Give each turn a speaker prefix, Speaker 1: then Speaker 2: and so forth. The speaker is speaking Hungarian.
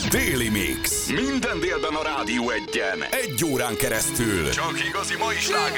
Speaker 1: Déli Mix.
Speaker 2: Minden délben a Rádió Egyen.
Speaker 1: 1 órán keresztül.
Speaker 2: Csak igazi mai slágerek.